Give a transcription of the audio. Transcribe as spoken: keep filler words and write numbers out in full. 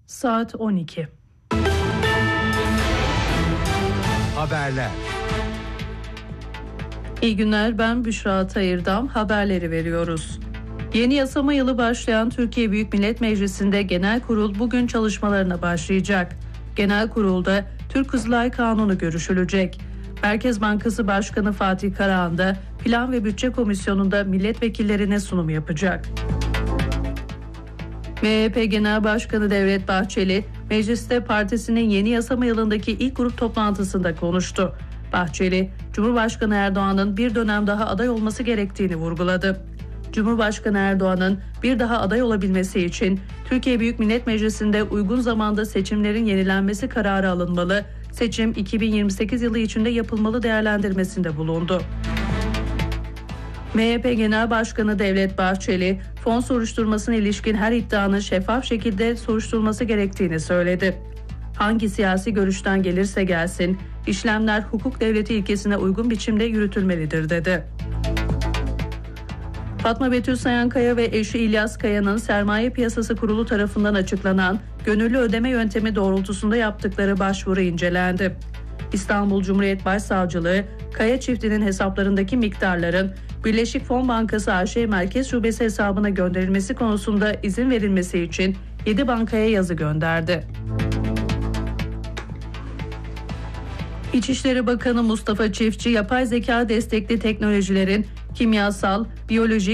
Saat on iki. Haberler. İyi günler, ben Büşra Tayırdam. Haberleri veriyoruz. Yeni yasama yılı başlayan Türkiye Büyük Millet Meclisi'nde Genel Kurul bugün çalışmalarına başlayacak. Genel Kurul'da Türk Kızılay Kanunu görüşülecek. Merkez Bankası Başkanı Fatih Karahan da Plan ve Bütçe Komisyonu'nda milletvekillerine sunum yapacak. M H P Genel Başkanı Devlet Bahçeli, mecliste partisinin yeni yasama yılındaki ilk grup toplantısında konuştu. Bahçeli, Cumhurbaşkanı Erdoğan'ın bir dönem daha aday olması gerektiğini vurguladı. Cumhurbaşkanı Erdoğan'ın bir daha aday olabilmesi için Türkiye Büyük Millet Meclisi'nde uygun zamanda seçimlerin yenilenmesi kararı alınmalı, seçim iki bin yirmi sekiz yılı içinde yapılmalı değerlendirmesinde bulundu. M H P Genel Başkanı Devlet Bahçeli, fon soruşturmasına ilişkin her iddianın şeffaf şekilde soruşturulması gerektiğini söyledi. Hangi siyasi görüşten gelirse gelsin, işlemler hukuk devleti ilkesine uygun biçimde yürütülmelidir dedi. Fatma Betül Sayankaya ve eşi İlyas Kaya'nın Sermaye Piyasası Kurulu tarafından açıklanan gönüllü ödeme yöntemi doğrultusunda yaptıkları başvuru incelendi. İstanbul Cumhuriyet Başsavcılığı, Kaya çiftinin hesaplarındaki miktarların Birleşik Fon Bankası A Ş Merkez Şubesi hesabına gönderilmesi konusunda izin verilmesi için yedi bankaya yazı gönderdi. İçişleri Bakanı Mustafa Çiftçi, yapay zeka destekli teknolojilerin kimyasal, biyolojik,